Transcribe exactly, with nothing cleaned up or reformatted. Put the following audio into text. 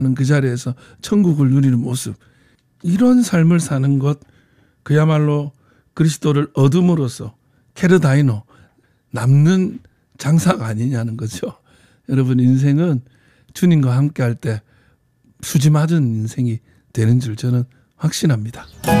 그 자리에서 천국을 누리는 모습, 이런 삶을 사는 것, 그야말로 그리스도를 얻음으로써 캐르다이노, 남는 장사가 아니냐는 거죠. 여러분, 인생은 주님과 함께 할 때 수지 맞은 인생이 되는 줄 저는 확신합니다.